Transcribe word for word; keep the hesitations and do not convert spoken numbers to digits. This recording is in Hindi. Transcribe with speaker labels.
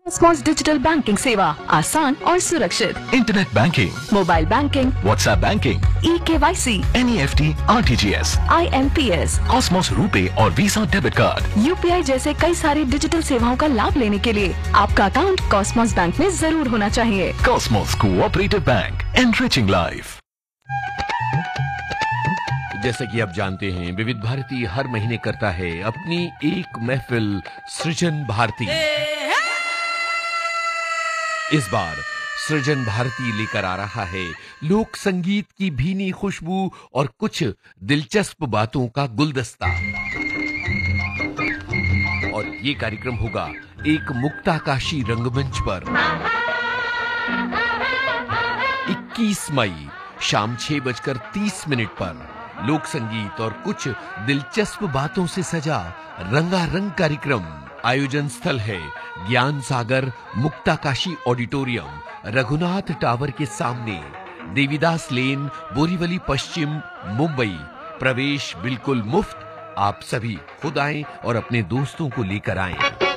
Speaker 1: कॉस्मोस डिजिटल बैंकिंग सेवा आसान और सुरक्षित।
Speaker 2: Internet banking,
Speaker 1: mobile banking,
Speaker 2: WhatsApp banking,
Speaker 1: ई के Y C,
Speaker 2: N E F T, R T G S,
Speaker 1: I am P S,
Speaker 2: Cosmos RuPay और visa debit card,
Speaker 1: U P I जैसे कई सारी डिजिटल सेवाओं का लाभ लेने के लिए आपका अकाउंट कॉस्मोस बैंक में जरूर होना चाहिए।
Speaker 2: Cosmos cooperative bank, enriching life.
Speaker 3: जैसे कि आप जानते हैं, विविध भारती हर महीने करता है अपनी एक महफिल सृजन भारती। इस बार सृजन भारती लेकर आ रहा है लोक संगीत की भीनी खुशबू और कुछ दिलचस्प बातों का गुलदस्ता। और ये कार्यक्रम होगा एक मुक्ताकाशी रंगमंच पर इक्कीस मई शाम छह बजकर तीस मिनट पर लोक संगीत और कुछ दिलचस्प बातों से सजा रंगारंग कार्यक्रम। आयोजन स्थल है ज्ञान सागर मुक्ताकाशी ऑडिटोरियम, रघुनाथ टावर के सामने, देवीदास लेन, बोरीवली पश्चिम, मुंबई। प्रवेश बिल्कुल मुफ्त। आप सभी खुद आएं और अपने दोस्तों को लेकर आएं।